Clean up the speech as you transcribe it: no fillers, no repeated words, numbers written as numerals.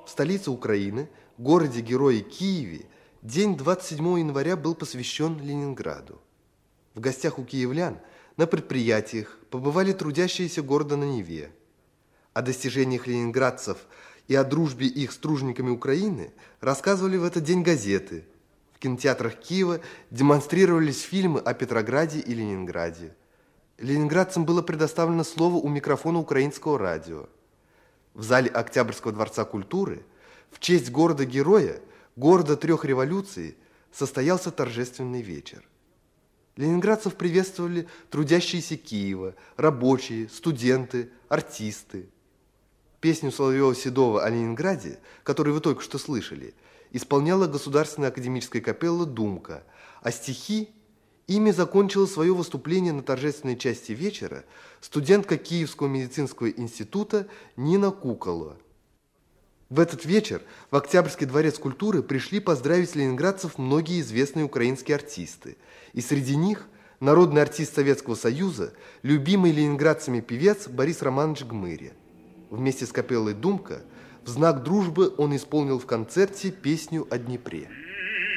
В столице Украины, городе-герое Киеве, день 27 января был посвящен Ленинграду. В гостях у киевлян на предприятиях побывали трудящиеся города на Неве. О достижениях ленинградцев и о дружбе их с тружениками Украины рассказывали в этот день газеты. В кинотеатрах Киева демонстрировались фильмы о Петрограде и Ленинграде. Ленинградцам было предоставлено слово у микрофона украинского радио. В зале Октябрьского дворца культуры в честь города-героя, города трех революций, состоялся торжественный вечер. Ленинградцев приветствовали трудящиеся Киева, рабочие, студенты, артисты. Песню Соловьева-Седова о Ленинграде, которую вы только что слышали, исполняла Государственная академическая капелла «Думка», а стихи ими закончила свое выступление на торжественной части вечера студентка Киевского медицинского института Нина Куколова. В этот вечер в Октябрьский дворец культуры пришли поздравить ленинградцев многие известные украинские артисты, и среди них народный артист Советского Союза, любимый ленинградцами певец Борис Романович Гмыря. Вместе с капеллой «Думка» в знак дружбы он исполнил в концерте песню о Днепре.